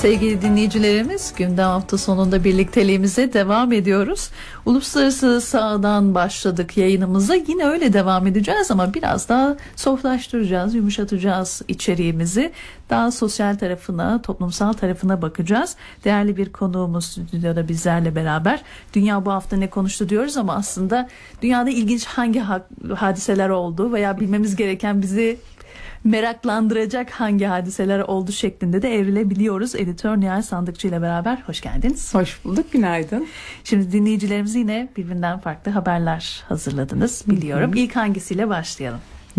Sevgili dinleyicilerimiz, gündem hafta sonunda birlikteliğimize devam ediyoruz. Uluslararası sahadan başladık yayınımıza. Yine öyle devam edeceğiz ama biraz daha softlaştıracağız, yumuşatacağız içeriğimizi. Daha sosyal tarafına, toplumsal tarafına bakacağız. Değerli bir konuğumuz stüdyoda bizlerle beraber. Dünya bu hafta ne konuştu diyoruz ama aslında dünyada ilginç hangi hadiseler oldu veya bilmemiz gereken, bizi meraklandıracak hangi hadiseler oldu şeklinde de evrilebiliyoruz. Editör Nihal Sandıkçı ile beraber hoş geldiniz. Hoş bulduk, günaydın. Şimdi dinleyicilerimiz yine birbirinden farklı haberler hazırladınız biliyorum. İlk hangisiyle başlayalım?